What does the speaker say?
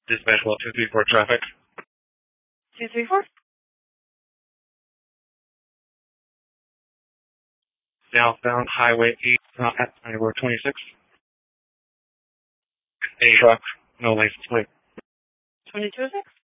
Dispatch well 234 traffic. 234? Southbound Highway 8 at Road 26. A truck, no license plate. 2206?